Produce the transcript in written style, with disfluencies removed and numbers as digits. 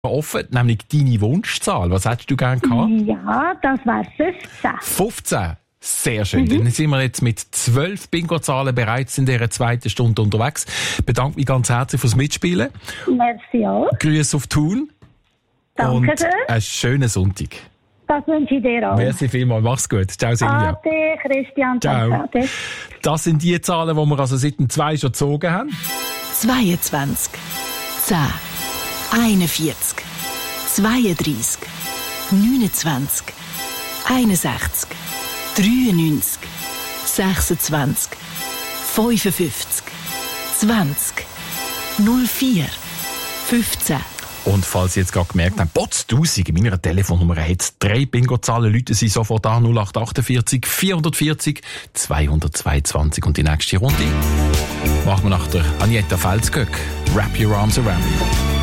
offen, nämlich deine Wunschzahl. Was hättest du gerne gehabt? Ja, das wäre 15. 15. Sehr schön. Dann sind wir jetzt mit 12 Bingo-Zahlen bereits in dieser zweiten Stunde unterwegs. Ich bedanke mich ganz herzlich fürs Mitspielen. Merci auch. Grüße auf Thun. Danke und schön. einen schönen Sonntag. Das wünsche ich dir auch. Merci vielmals. Mach's gut. Ciao, Silvia. Ade, Christian. Ciao. Ade. Das sind die Zahlen, die wir also seit dem 2 schon gezogen haben. 22, 10, 41, 32, 29, 61, 93, 26, 55, 20, 04, 15. Und falls Sie jetzt gerade gemerkt haben, Potz-Tausend, in meiner Telefonnummer hat es 3 Bingo-Zahlen, rufen Sie sofort an 0848 440 222. Und die nächste Runde machen wir nach der Agneta Felsgöck. Wrap Your Arms Around Me.